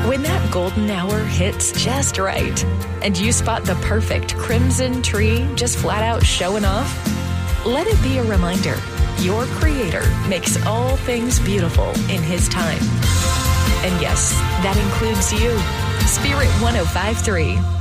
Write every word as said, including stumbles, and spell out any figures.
When that golden hour hits just right, and you spot the perfect crimson tree just flat out showing off, let it be a reminder your Creator makes all things beautiful in His time. And yes, that includes you. Spirit one oh five point three.